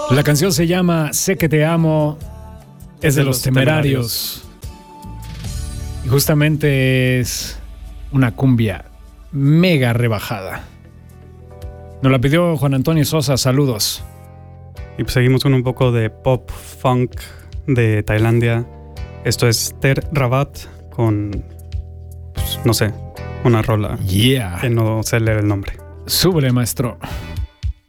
La canción se llama Sé que te amo, es de los Temerarios. Y justamente es una cumbia mega rebajada. Nos la pidió Juan Antonio Sosa, saludos. Y pues seguimos con un poco de pop funk de Tailandia. Esto es Ter Rabat con, pues, no sé, una rola Yeah. que no sé leer el nombre. Súbele, maestro.